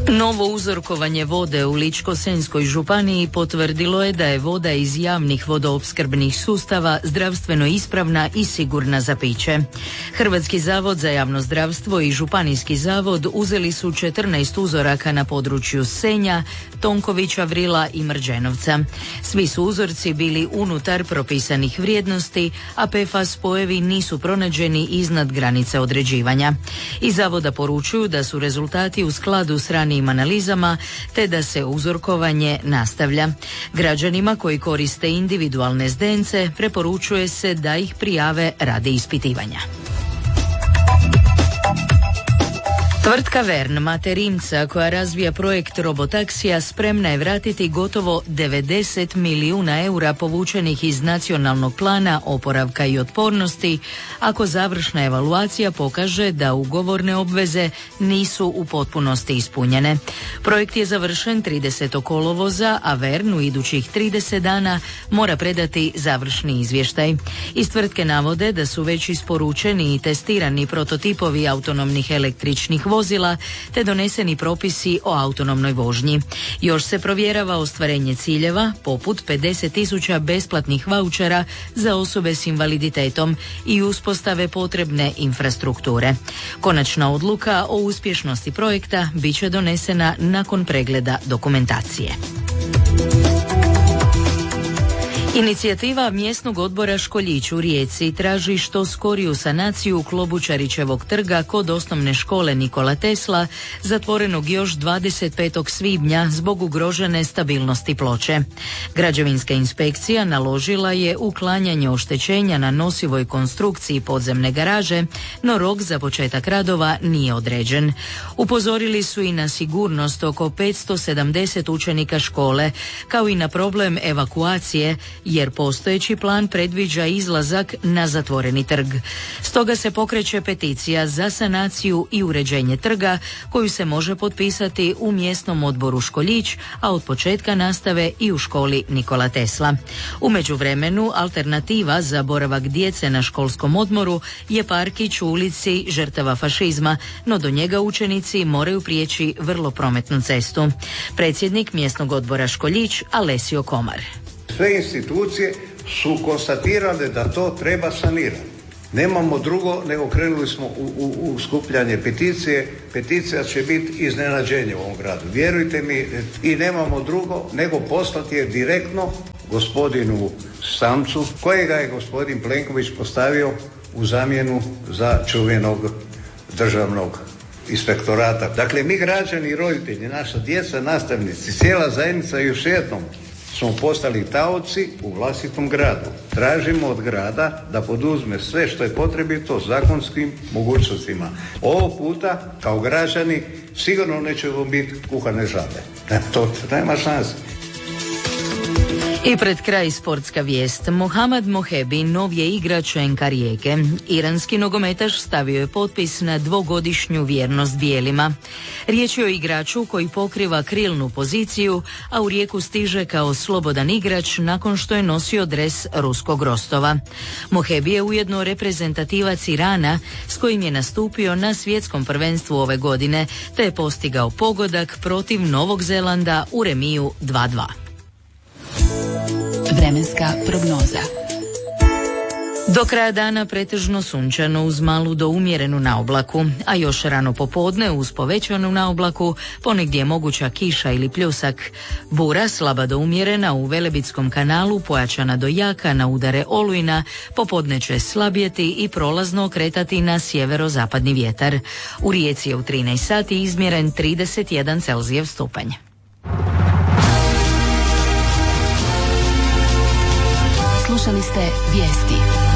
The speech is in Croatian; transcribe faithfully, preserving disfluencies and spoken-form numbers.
Novo uzorkovanje vode u Ličko-senjskoj županiji potvrdilo je da je voda iz javnih vodoopskrbnih sustava zdravstveno ispravna i sigurna za piće. Hrvatski zavod za javno zdravstvo i Županijski zavod uzeli su četrnaest uzoraka na području Senja, Tonkovića, Vrila i Mrđenovca. Svi su uzorci bili unutar propisanih vrijednosti, a P F A S spojevi nisu pronađeni iznad granice određivanja. Iz zavoda poručuju da su rezultati u skladu s ranijim analizama, te da se uzorkovanje nastavlja. Građanima koji koriste individualne zdence preporučuje se da ih prijave radi ispitivanja. Tvrtka Vern, mate Rimca, koja razvija projekt robotaksija, spremna je vratiti gotovo devedeset milijuna eura povučenih iz nacionalnog plana oporavka i otpornosti ako završna evaluacija pokaže da ugovorne obveze nisu u potpunosti ispunjene. Projekt je završen tridesetog kolovoza, a Vern u idućih trideset dana mora predati završni izvještaj. Iz tvrtke navode da su već isporučeni i testirani prototipovi autonomnih električnih vozila vozila te doneseni propisi o autonomnoj vožnji. Još se provjerava ostvarenje ciljeva poput pedeset tisuća besplatnih vaučera za osobe s invaliditetom i uspostave potrebne infrastrukture. Konačna odluka o uspješnosti projekta bit će donesena nakon pregleda dokumentacije. Inicijativa mjesnog odbora Školjić u Rijeci traži što skoriju sanaciju Klobučarićevog trga kod osnovne škole Nikola Tesla, zatvorenog još dvadeset petog svibnja zbog ugrožene stabilnosti ploče. Građevinska inspekcija naložila je uklanjanje oštećenja na nosivoj konstrukciji podzemne garaže, no rok za početak radova nije određen. Upozorili su i na sigurnost oko petsto sedamdeset učenika škole, kao i na problem evakuacije, jer postojeći plan predviđa izlazak na zatvoreni trg. Stoga se pokreće peticija za sanaciju i uređenje trga, koju se može potpisati u mjesnom odboru Školjić, a od početka nastave i u školi Nikola Tesla. U međuvremenu, alternativa za boravak djece na školskom odmoru je parkić u ulici žrtava fašizma, no do njega učenici moraju prijeći vrlo prometnu cestu. Predsjednik mjesnog odbora Školjić, Alessio Komar. Sve institucije su konstatirale da to treba sanirati. Nemamo drugo, nego krenuli smo u, u, u skupljanje peticije. Peticija će biti iznenađenje u ovom gradu. Vjerujte mi, i nemamo drugo, nego poslati je direktno gospodinu Samcu, kojega je gospodin Plenković postavio u zamjenu za čuvenog državnog inspektorata. Dakle, mi građani i roditelji, naša djeca, nastavnici, cijela zajednica još jednom smo postali taoci u vlastitom gradu. Tražimo od grada da poduzme sve što je potrebito zakonskim mogućnostima. Ovog puta, kao građani, sigurno nećemo biti kuhane žabe. To nema šanse. I pred kraj sportska vijest. Mohamed Mohebi nov je igrač en ka Rijeke. Iranski nogometaš stavio je potpis na dvogodišnju vjernost bijelima. Riječ je o igraču koji pokriva krilnu poziciju, a u Rijeku stiže kao slobodan igrač nakon što je nosio dres ruskog Rostova. Mohebi je ujedno reprezentativac Irana s kojim je nastupio na svjetskom prvenstvu ove godine, te je postigao pogodak protiv Novog Zelanda u remiju dva dva. Vremenska prognoza. Do kraja dana pretežno sunčano uz malu do umjerenu naoblaku, a još rano popodne uz povećanu naoblaku ponegdje je moguća kiša ili pljusak. Bura slaba do umjerena u Velebitskom kanalu, pojačana do jaka na udare olujna, popodne će slabjeti i prolazno okretati na sjeverozapadni vjetar. U Rijeci je u trinaest sati izmjeren trideset jedan Celzijev stupanj. Slušali ste vijesti.